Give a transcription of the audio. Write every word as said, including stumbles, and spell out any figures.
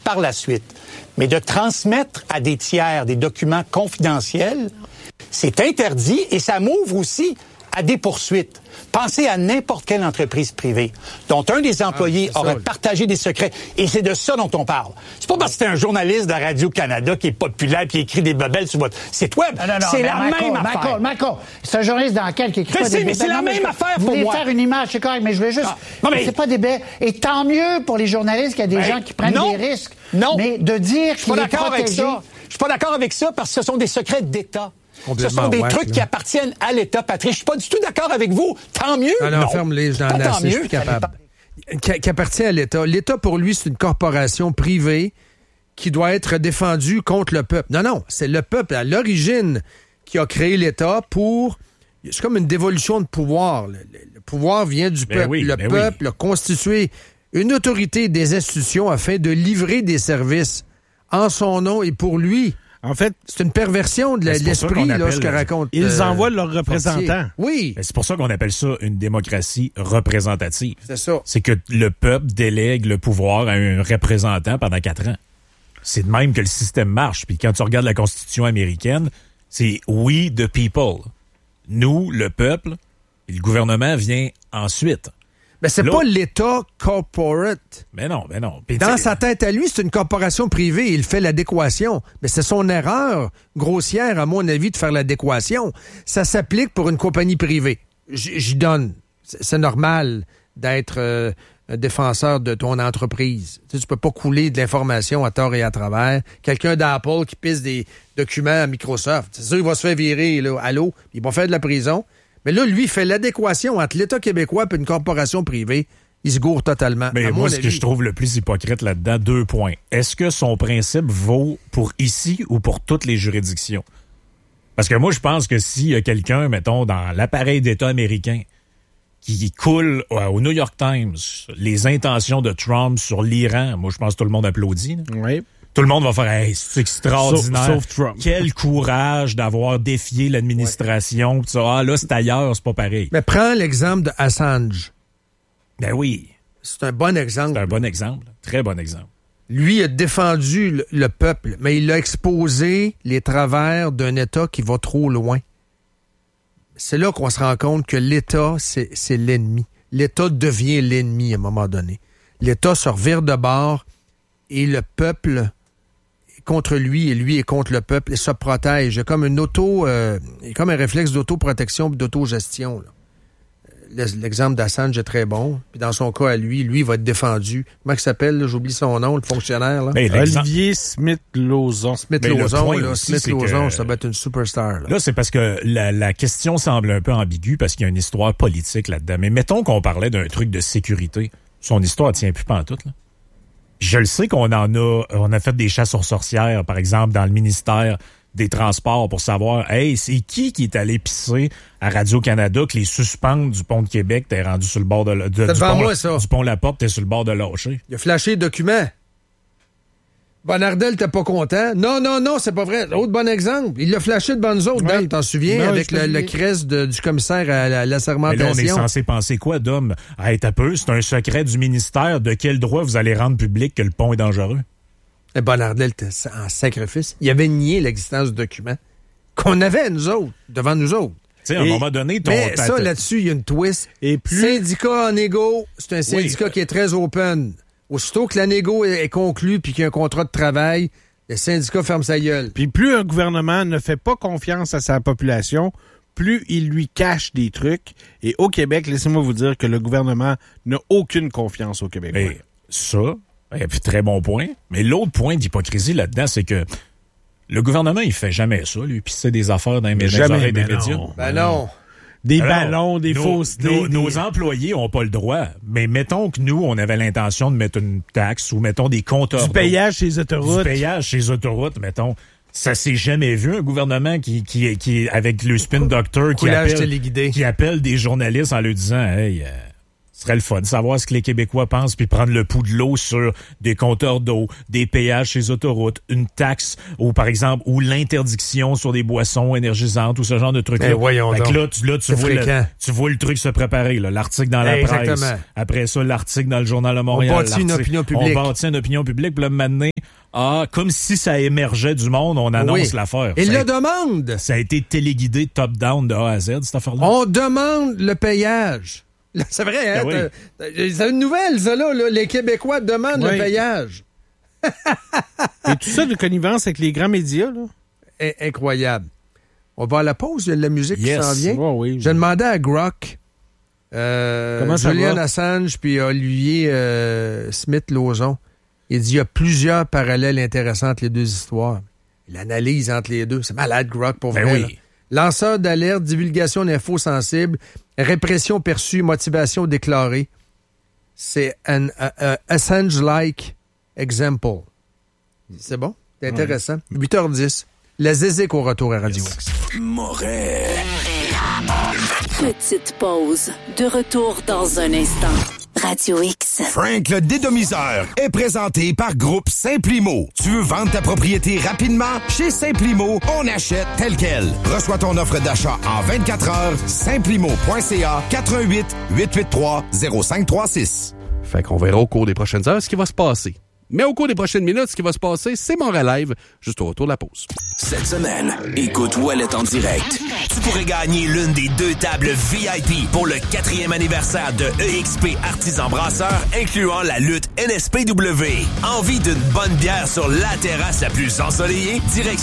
par la suite. Mais de transmettre à des tiers des documents confidentiels, c'est interdit et ça m'ouvre aussi à des poursuites. Pensez à n'importe quelle entreprise privée dont un des employés ah, aurait ça, partagé des secrets. Et c'est de ça dont on parle. C'est pas parce que c'est un journaliste de Radio-Canada qui est populaire et qui écrit des bebelles sur votre site web. Non, non, non, c'est la Michael, même affaire. Michael, Michael, c'est un journaliste d'enquête qui écrit pas des bebelles. C'est la non, même je, affaire pour pour moi. Vous moi. voulez faire une image, c'est correct, mais je voulais juste... Ah, non, mais... C'est pas des bebelles. Et tant mieux pour les journalistes qu'il y a des ben, gens qui prennent non, des risques. Non. Mais de dire qu'il est protégé... Avec ça. Je suis pas d'accord avec ça parce que ce sont des secrets d'État. Ce sont des whack, trucs là. qui appartiennent à l'État, Patrick. Je suis pas du tout d'accord avec vous. Tant mieux. Alors, non. ferme-les dans la tant mieux. Je suis capable. Qui, qui appartient à l'État. L'État, pour lui, c'est une corporation privée qui doit être défendue contre le peuple. Non, non, c'est le peuple, à l'origine, qui a créé l'État pour... C'est comme une dévolution de pouvoir. Le, le, le pouvoir vient du ben peuple. Oui, le ben peuple oui. a constitué une autorité des institutions afin de livrer des services en son nom et pour lui. En fait, c'est une perversion de, la, de l'esprit, là, ce que raconte. Ils euh, envoient leurs représentants. Oui. Mais c'est pour ça qu'on appelle ça une démocratie représentative. C'est ça. C'est que le peuple délègue le pouvoir à un représentant pendant quatre ans. C'est de même que le système marche. Puis quand tu regardes la Constitution américaine, c'est « we the people ». Nous, le peuple, et le gouvernement vient ensuite. Mais c'est L'autre... pas l'État corporate. Mais non, mais non. Puis dans sa tête à lui, c'est une corporation privée. Il fait l'adéquation. Mais c'est son erreur grossière, à mon avis, de faire l'adéquation. Ça s'applique pour une compagnie privée. J- j'y donne. C'est, c'est normal d'être euh, un défenseur de ton entreprise. Tu sais, tu peux pas couler de l'information à tort et à travers. Quelqu'un d'Apple qui pisse des documents à Microsoft. C'est sûr, il va se faire virer là, à l'eau. Il va faire de la prison. Mais là, lui, il fait l'adéquation entre l'État québécois et une corporation privée. Il se gourre totalement. Mais moi, ce avis. que je trouve le plus hypocrite là-dedans, deux points. Est-ce que son principe vaut pour ici ou pour toutes les juridictions? Parce que moi, je pense que s'il y a quelqu'un, mettons, dans l'appareil d'État américain qui coule au New York Times les intentions de Trump sur l'Iran, moi, je pense que tout le monde applaudit. Là. Oui. Tout le monde va faire hey, « c'est extraordinaire, sauf, sauf Trump. Quel courage d'avoir défié l'administration. Ouais. » Ah, là, c'est ailleurs, c'est pas pareil. Mais prends l'exemple de Assange. Ben oui. C'est un bon exemple. C'est un bon exemple. Très bon exemple. Lui a défendu le, le peuple, mais il a exposé les travers d'un État qui va trop loin. C'est là qu'on se rend compte que l'État, c'est, c'est l'ennemi. L'État devient l'ennemi à un moment donné. L'État se revire de bord et le peuple contre lui et lui est contre le peuple et se protège. Il y a comme une auto, euh, il y a comme un réflexe d'autoprotection et d'autogestion. Là. L'exemple d'Assange est très bon. Puis dans son cas à lui, lui il va être défendu. Comment il s'appelle? Là? J'oublie son nom, le fonctionnaire. Là. Ben, Olivier Smith-Lauzon. Smith-Lauzon, là. Smith-Lauzon, ça va être une superstar. Là, là c'est parce que la, la question semble un peu ambiguë parce qu'il y a une histoire politique là-dedans. Mais mettons qu'on parlait d'un truc de sécurité. Son histoire tient plus pantoute, là. Je le sais qu'on en a, on a fait des chasses aux sorcières, par exemple, dans le ministère des Transports pour savoir, hey, c'est qui qui est allé pisser à Radio-Canada que les suspentes du pont de Québec t'es rendu sur le bord de, de du, pont, moi, ça. du pont La Porte, t'es sur le bord de lâcher. Il a flashé le document. Bonardel, t'es pas content? Non, non, non, c'est pas vrai. Autre bon exemple. Il l'a flashé de bonnes autres, Dan, t'en souviens, non, avec le, le crest de, du commissaire à la, la sermentation. Mais là, on est censé penser quoi, Dom? Hey, t'as peu, c'est un secret du ministère. De quel droit vous allez rendre public que le pont est dangereux? Et Bonardel était en sacrifice. Il avait nié l'existence du document qu'on avait, nous autres, devant nous autres. Tu sais, à un moment donné, ton... Mais ça, là-dessus, il y a une twist. Et plus... Syndicat en égo, c'est un syndicat oui. qui est très open. Aussitôt que la négo est, est conclue puis qu'il y a un contrat de travail, le syndicat ferme sa gueule. Puis plus un gouvernement ne fait pas confiance à sa population, plus il lui cache des trucs. Et au Québec, laissez-moi vous dire que le gouvernement n'a aucune confiance au Québec. Et ça, et puis très bon point. Mais l'autre point d'hypocrisie là-dedans, c'est que le gouvernement, il fait jamais ça, lui, pisser des affaires dans les oreilles des médias. Ben non. Des Alors, ballons, des nos, faussetés. Nos, des... nos employés n'ont pas le droit. Mais mettons que nous, on avait l'intention de mettre une taxe ou mettons des compteurs. Du payage chez les autoroutes. Du payage chez les autoroutes, mettons. Ça s'est jamais vu, un gouvernement qui, qui, qui avec le spin doctor, qui appelle, qui appelle des journalistes en leur disant, hey, euh, ce serait le fun de savoir ce que les Québécois pensent, puis prendre le pouls de l'eau sur des compteurs d'eau, des péages chez les autoroutes, une taxe, ou par exemple, ou l'interdiction sur des boissons énergisantes, ou ce genre de trucs-là. Ben voyons fait donc. que là, tu, là, tu, vois le, tu vois le truc se préparer, là, l'article dans la Exactement. presse. Après ça, l'article dans le Journal de Montréal. On bâtit une opinion publique. On bâtit une opinion publique, puis là, maintenant, Ah, comme si ça émergeait du monde, on annonce oui. l'affaire. Et ça le a, demande. Ça a été téléguidé top-down de A à Z, cette affaire-là. On demande le payage. C'est vrai, hein? Ben oui. C'est une nouvelle, ça, là, là. Les Québécois demandent oui. le payage. Et tout ça de connivence avec les grands médias, là. Incroyable. On va à la pause, il y a de la musique yes. qui s'en vient. Oh, oui, oui. J'ai demandé à Grok, euh, Comment ça Julian va? Assange puis Olivier euh, Smith-Lauzon. Il dit il y a plusieurs parallèles intéressants entre les deux histoires. L'analyse entre les deux, c'est malade, Grok, pour ben vrai. Oui. Lanceur d'alerte, divulgation d'infos sensibles, répression perçue, motivation déclarée. C'est un uh, uh, Assange-like example. C'est bon? C'est intéressant. Ouais. huit heures dix. La Zézique au retour à Radio X. Moret. Petite pause. De retour dans un instant. Radio X. Frank le dédomiseur est présenté par Groupe Simplimo. Tu veux vendre ta propriété rapidement? Chez Simplimo, on achète tel quel. Reçois ton offre d'achat en vingt-quatre heures. Simplimo point c a quatre un huit, huit huit trois, zéro cinq trois six. Fait qu'on verra au cours des prochaines heures ce qui va se passer. Mais au cours des prochaines minutes, ce qui va se passer, c'est mon live, juste au retour de la pause. Cette semaine, écoute Ouellet en direct. Tu pourrais gagner l'une des deux tables V I P pour le quatrième anniversaire de E X P Artisan Brasseur, incluant la lutte N S P W. Envie d'une bonne bière sur la terrasse la plus ensoleillée? Direction